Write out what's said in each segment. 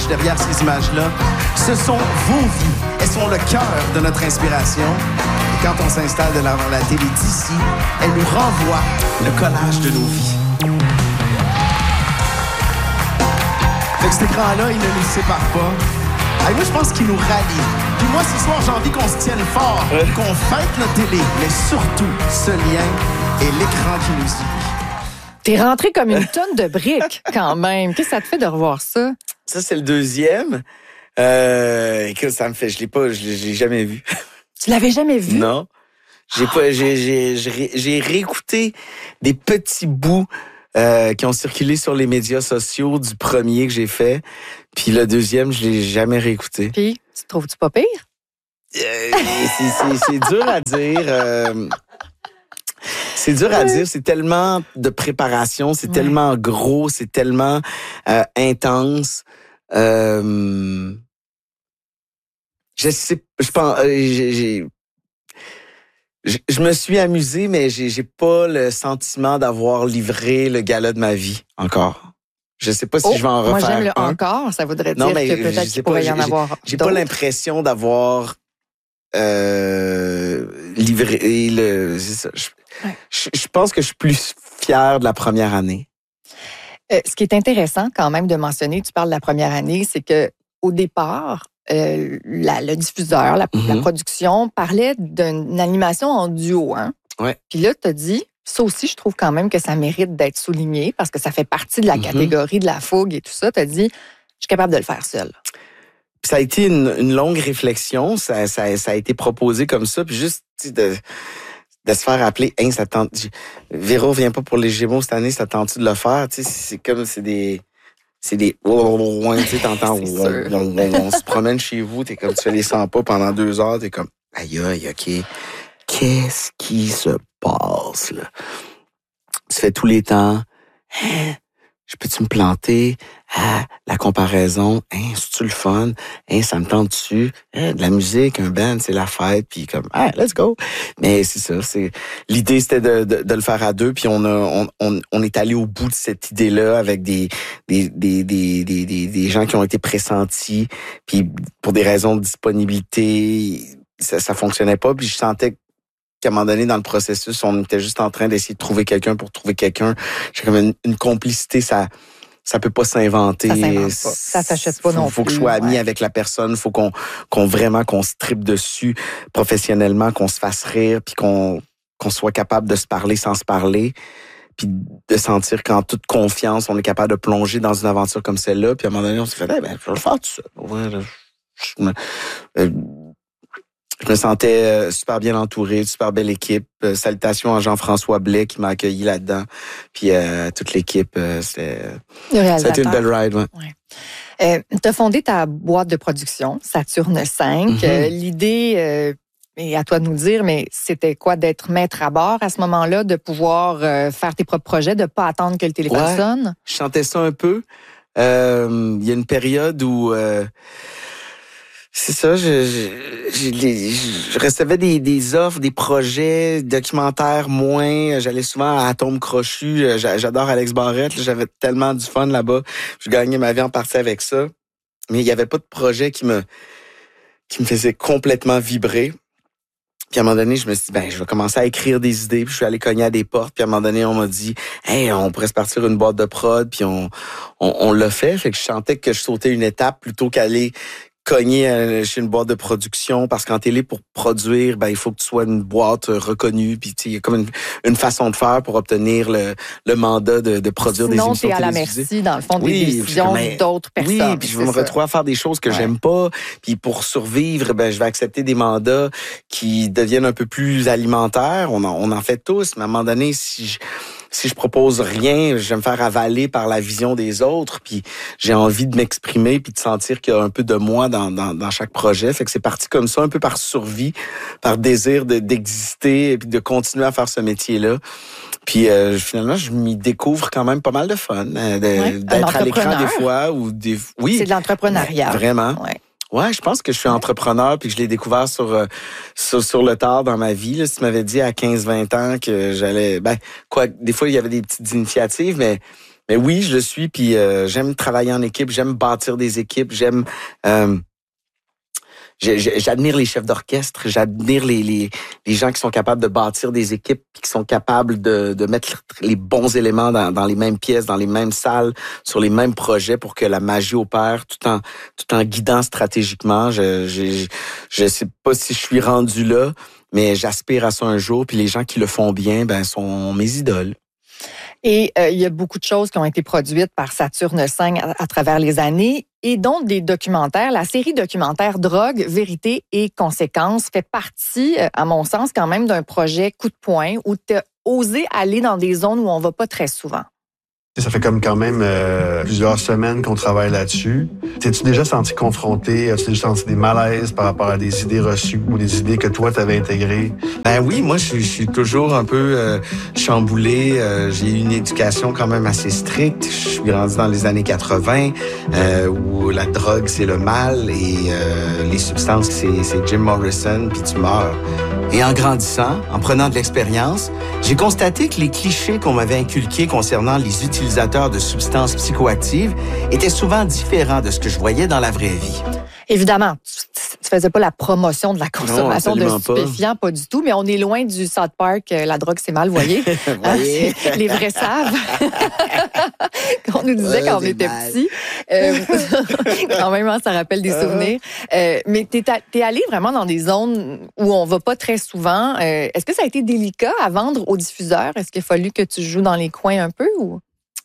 derrière ces images-là. Ce sont vos vies. Elles sont le cœur de notre inspiration. Et quand on s'installe devant la télé d'ici, elles nous renvoient le collage de nos vies. Fait que cet écran-là, il ne nous sépare pas. Allez, moi, je pense qu'il nous rallie. Puis moi, ce soir, j'ai envie qu'on se tienne fort, qu'on fête notre télé, mais surtout, ce lien et l'écran qui nous unit. T'es rentré comme une tonne de briques, quand même. Qu'est-ce que ça te fait de revoir ça? Ça, c'est le deuxième. Écoute, ça me fait... Je l'ai jamais vu. Tu l'avais jamais vu? Non. J'ai réécouté des petits bouts qui ont circulé sur les médias sociaux du premier que j'ai fait. Puis le deuxième, je l'ai jamais réécouté. Puis, tu trouves-tu pas pire? C'est dur à dire. C'est dur à dire. C'est tellement de préparation, c'est tellement gros, c'est tellement intense. Je sais, je pense, je me suis amusé, mais j'ai pas le sentiment d'avoir livré le gala de ma vie encore. Je sais pas si je vais en refaire. Moi, j'aime le un. encore. Ça voudrait dire que peut-être qu'il pourrait y en avoir J'ai d'autres. pas l'impression d'avoir livré le. C'est ça. Je pense que je suis plus fier de la première année. Ce qui est intéressant quand même de mentionner, tu parles de la première année, c'est que au départ, le diffuseur, la production parlait d'une animation en duo. Hein? Ouais. Puis là, tu as dit, ça aussi, je trouve quand même que ça mérite d'être souligné parce que ça fait partie de la catégorie de la fougue et tout ça. Tu as dit, je suis capable de le faire seul. Ça a été une longue réflexion. Ça a été proposé comme ça. Puis juste de se faire appeler, hey, ça tente. Véro vient pas pour les Gémeaux cette année, ça tente-tu de le faire? Tu sais, c'est comme, c'est des, tu sais, t'entends, on se promène chez vous, t'es comme, tu fais les 100 pas pendant 2 heures, t'es comme, aïe, OK. Qu'est-ce qui se passe, là? Tu fais tous les temps. Je peux-tu me planter? La comparaison. C'est-tu le fun? Ça me tente-tu? De la musique, un band, c'est la fête. Puis comme, let's go. Mais c'est ça. L'idée, c'était de le faire à deux. Puis on est allé au bout de cette idée-là avec des gens qui ont été pressentis. Puis pour des raisons de disponibilité, ça fonctionnait pas. Puis je sentais qu'à un moment donné, dans le processus, on était juste en train d'essayer de trouver quelqu'un pour trouver quelqu'un. J'ai comme une complicité, ça peut pas s'inventer. Ça s'invente pas. Ça s'achète pas non plus. Faut que je sois ami avec la personne. Faut qu'on se tripe dessus professionnellement, qu'on se fasse rire, puis qu'on soit capable de se parler sans se parler. Puis de sentir qu'en toute confiance, on est capable de plonger dans une aventure comme celle-là. Puis à un moment donné, on s'est fait, je vais le faire tout seul. Je me sentais super bien entouré, super belle équipe. Salutations à Jean-François Blais qui m'a accueilli là-dedans. Puis toute l'équipe, ça a été une belle ride. Ouais. Tu as fondé ta boîte de production, Saturne 5. L'idée, et à toi de nous dire, mais c'était quoi d'être maître à bord à ce moment-là, de pouvoir faire tes propres projets, de ne pas attendre que le téléphone sonne? Je chantais ça un peu. Il y a une période où... c'est ça, je recevais des offres, des projets, documentaires moins. J'allais souvent à Atome Crochu. J'adore Alex Barrette. J'avais tellement du fun là-bas. Je gagnais ma vie en partie avec ça. Mais il n'y avait pas de projet qui me faisait complètement vibrer. Puis à un moment donné, je me suis dit, je vais commencer à écrire des idées. Puis je suis allé cogner à des portes. Puis à un moment donné, on m'a dit, on pourrait se partir une boîte de prod. Puis on l'a fait. Fait que je sentais que je sautais une étape plutôt qu'aller cogner chez une boîte de production, parce qu'en télé, pour produire, il faut que tu sois une boîte reconnue, puis il y a comme une façon de faire pour obtenir le mandat de produire des émissions télévisées. Sinon, t'es à la merci, dans le fond, des décisions d'autres personnes. Oui, puis je vais me retrouver à faire des choses que j'aime pas, puis pour survivre, je vais accepter des mandats qui deviennent un peu plus alimentaires. On en fait tous, mais à un moment donné, si je propose rien, je vais me faire avaler par la vision des autres, puis j'ai envie de m'exprimer puis de sentir qu'il y a un peu de moi dans chaque projet. Fait que c'est parti comme ça, un peu par survie, par désir d'exister et puis de continuer à faire ce métier-là. Puis finalement, je m'y découvre quand même pas mal de fun, d'être à l'écran des fois ou oui. C'est de l'entrepreneuriat. Vraiment. Ouais, je pense que je suis entrepreneur puis que je l'ai découvert sur le tard dans ma vie. Là, si tu m'avais dit à 15-20 ans que j'allais... des fois, il y avait des petites initiatives, mais Mais oui, je le suis, puis j'aime travailler en équipe, j'aime bâtir des équipes, j'admire les chefs d'orchestre, j'admire les gens qui sont capables de bâtir des équipes, puis qui sont capables de mettre les bons éléments dans les mêmes pièces, dans les mêmes salles, sur les mêmes projets pour que la magie opère tout en guidant stratégiquement. Je sais pas si je suis rendu là, mais j'aspire à ça un jour, puis les gens qui le font bien, sont mes idoles. Et il y a beaucoup de choses qui ont été produites par Saturne V à travers les années, et dont des documentaires. La série documentaire Drogue, vérité et conséquences fait partie, à mon sens, quand même d'un projet coup de poing où tu as osé aller dans des zones où on va pas très souvent. Ça fait comme quand même plusieurs semaines qu'on travaille là-dessus. T'es-tu déjà senti confronté? As-tu déjà senti des malaises par rapport à des idées reçues ou des idées que toi, t'avais intégrées? Ben oui, moi, je suis toujours un peu chamboulé. J'ai eu une éducation quand même assez stricte. Je suis grandi dans les années 80, où la drogue, c'est le mal et les substances, c'est Jim Morrison, puis tu meurs. Et en grandissant, en prenant de l'expérience, j'ai constaté que les clichés qu'on m'avait inculqués concernant les utilisateurs de substances psychoactives étaient souvent différents de ce que je voyais dans la vraie vie. Évidemment, tu faisais pas la promotion de la consommation de stupéfiants, pas du tout, mais on est loin du South Park, la drogue c'est mal, voyez. Voyez. Les vrais savent. Qu'on nous disait quand on était petits. Quand même, ça rappelle des souvenirs. Mais t'es allé vraiment dans des zones où on va pas très souvent. Est-ce que ça a été délicat à vendre aux diffuseurs? Est-ce qu'il a fallu que tu joues dans les coins un peu ou?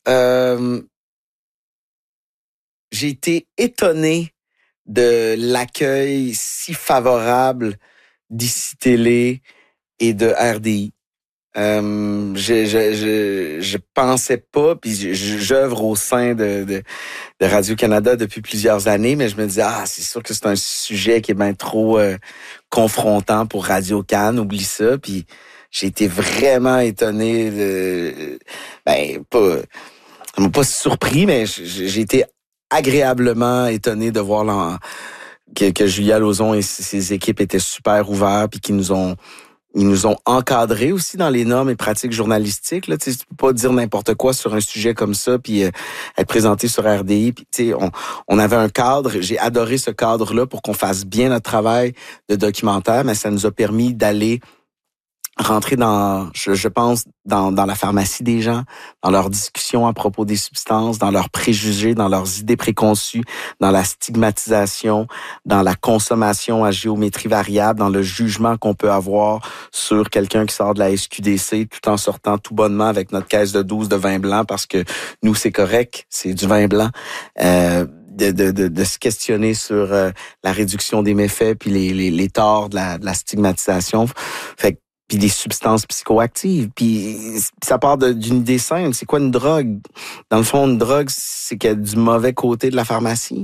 J'ai été étonné de l'accueil si favorable d'ICI Télé et de RDI. Je pensais pas, puis j'œuvre au sein de Radio-Canada depuis plusieurs années, mais je me disais, c'est sûr que c'est un sujet qui est bien trop confrontant pour Radio-Can, oublie ça, puis j'ai été vraiment étonné ça m'a pas surpris, mais j'ai été agréablement étonné de voir que Julia Lauzon et ses équipes étaient super ouverts puis qu'ils nous ont encadrés aussi dans les normes et pratiques journalistiques. Là, tu peux pas dire n'importe quoi sur un sujet comme ça puis être présenté sur RDI. Puis on avait un cadre. J'ai adoré ce cadre-là pour qu'on fasse bien notre travail de documentaire, mais ça nous a permis d'aller rentrer je pense, dans la pharmacie des gens, dans leurs discussions à propos des substances, dans leurs préjugés, dans leurs idées préconçues, dans la stigmatisation, dans la consommation à géométrie variable, dans le jugement qu'on peut avoir sur quelqu'un qui sort de la SQDC tout en sortant tout bonnement avec notre caisse de 12 de vin blanc parce que nous, c'est correct, c'est du vin blanc. De se questionner sur la réduction des méfaits puis les torts de la stigmatisation. Fait puis des substances psychoactives. Puis ça part d'une idée simple. C'est quoi une drogue? Dans le fond, une drogue, c'est qu'il y a du mauvais côté de la pharmacie.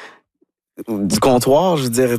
Du comptoir, je veux dire...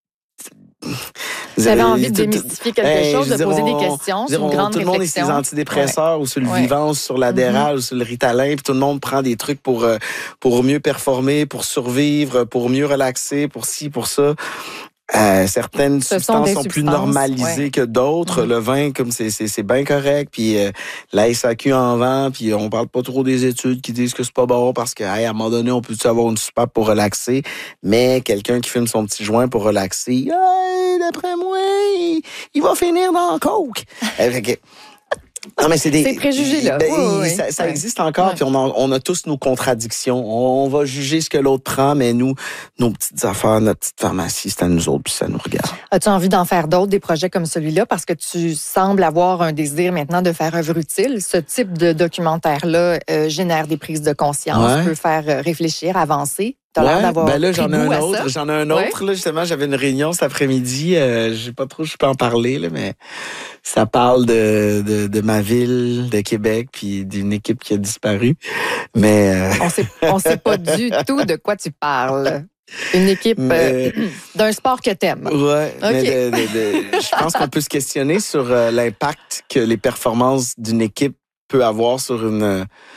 J'avais envie de démystifier quelque chose, de poser des questions. C'est une grande réflexion. Tout le monde est sur les antidépresseurs ou sur le Vivance, sur l'Adderall ou sur le Ritalin, puis tout le monde prend des trucs pour mieux performer, pour survivre, pour mieux relaxer, pour ci, pour ça. Certaines substances sont plus normalisées que d'autres. Le vin, comme c'est bien correct. Puis la SAQ en vend. Puis on parle pas trop des études qui disent que c'est pas bon parce que à un moment donné, on peut avoir une soupape pour relaxer. Mais quelqu'un qui fume son petit joint pour relaxer, d'après moi, il va finir dans le coke. Non, mais c'est des... Ces préjugés-là. Ça existe encore, puis on a tous nos contradictions. On va juger ce que l'autre prend, mais nous, nos petites affaires, notre petite pharmacie, c'est à nous autres, puis ça nous regarde. As-tu envie d'en faire d'autres, des projets comme celui-là, parce que tu sembles avoir un désir maintenant de faire œuvre utile? Ce type de documentaire-là génère des prises de conscience, peut faire réfléchir, avancer. T'as l'air d'avoir là, j'en ai un autre. Ouais. Là, justement, j'avais une réunion cet après-midi. Je peux en parler, là, mais ça parle de ma ville, de Québec, puis d'une équipe qui a disparu. Mais on sait pas du tout de quoi tu parles. Une équipe d'un sport que t'aimes. Ouais. Okay. Mais je pense qu'on peut se questionner sur l'impact que les performances d'une équipe peut avoir sur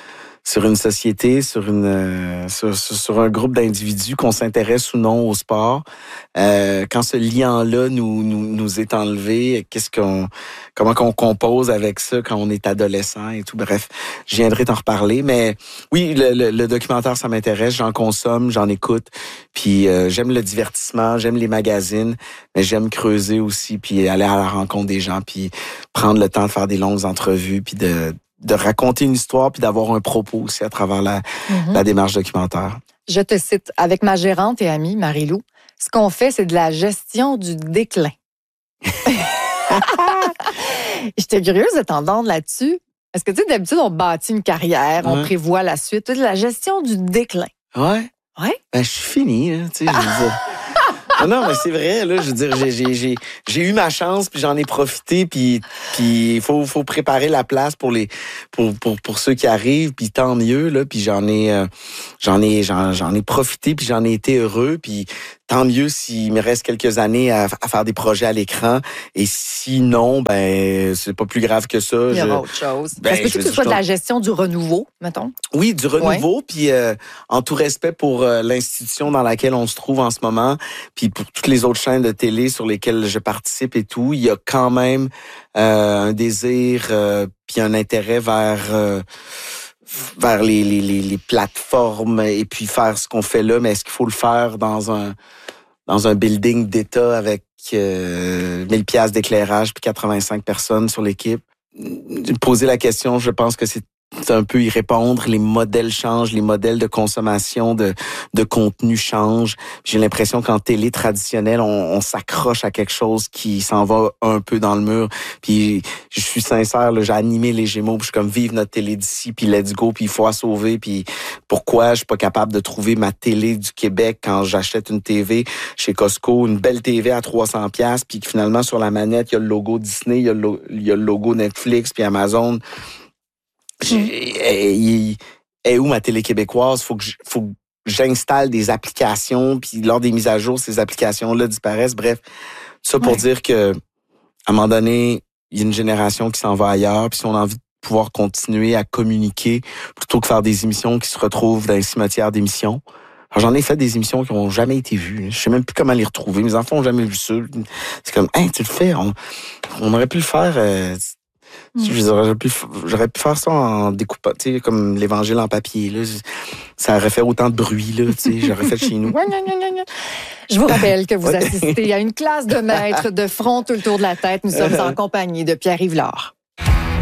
sur une société, sur un groupe d'individus, qu'on s'intéresse ou non au sport. Quand ce lien-là nous est enlevé, comment qu'on compose avec ça quand on est adolescent et tout. Bref, je viendrai t'en reparler. Mais oui, le documentaire, ça m'intéresse. J'en consomme, j'en écoute. Puis j'aime le divertissement, j'aime les magazines, mais j'aime creuser aussi, puis aller à la rencontre des gens, puis prendre le temps de faire des longues entrevues, puis de raconter une histoire, puis d'avoir un propos aussi à travers la démarche documentaire. Je te cite, avec ma gérante et amie, Marie-Lou, ce qu'on fait, c'est de la gestion du déclin. J'étais curieuse de t'entendre là-dessus. Est-ce que tu sais, d'habitude, on bâtit une carrière, on prévoit la suite, de la gestion du déclin. Ouais. Ouais? Ben, je suis fini, là, tu sais, je veux dire. Non, mais c'est vrai, là, je veux dire, j'ai eu ma chance, puis j'en ai profité, puis il faut préparer la place pour ceux qui arrivent, puis tant mieux, là, puis j'en ai profité, puis j'en ai été heureux, puis tant mieux s'il me reste quelques années à faire des projets à l'écran, et sinon, ben, c'est pas plus grave que ça. Il y aura autre chose. Est-ce que tu fais de la gestion du renouveau, mettons? Oui, du renouveau, puis en tout respect pour l'institution dans laquelle on se trouve en ce moment, puis pour toutes les autres chaînes de télé sur lesquelles je participe et tout, il y a quand même un désir puis un intérêt vers les plateformes et puis faire ce qu'on fait là, mais est-ce qu'il faut le faire dans un building d'État avec 1000 piastres d'éclairage puis 85 personnes sur l'équipe? Poser la question, je pense que c'est un peu y répondre. Les modèles changent, les modèles de consommation de contenu changent. J'ai l'impression qu'en télé traditionnelle, on s'accroche à quelque chose qui s'en va un peu dans le mur. Puis je suis sincère, là, j'ai animé les Gémeaux, puis je suis comme vive notre télé d'ici, puis let's go, puis il faut la sauver. Puis pourquoi je suis pas capable de trouver ma télé du Québec quand j'achète une TV chez Costco, une belle TV à 300$, puis que finalement sur la manette, il y a le logo Disney, il y a le logo Netflix, puis Amazon. Et où ma télé québécoise? Faut que j'installe des applications, puis lors des mises à jour, ces applications-là disparaissent. Bref, ça pour dire que à un moment donné, il y a une génération qui s'en va ailleurs, puis si on a envie de pouvoir continuer à communiquer, plutôt que faire des émissions qui se retrouvent dans les cimetières d'émissions. Alors, j'en ai fait des émissions qui n'ont jamais été vues. Je sais même plus comment les retrouver. Mes enfants n'ont jamais vu ça. C'est comme, hey, tu le fais. On aurait pu le faire... J'aurais pu faire ça en découpant, tu sais, comme l'Évangile en papier. Là. Ça aurait fait autant de bruit, là, tu sais, j'aurais fait chez nous. Je vous rappelle que vous assistez à une classe de maîtres de front tout le tour de la tête. Nous sommes en compagnie de Pierre-Yves Lard.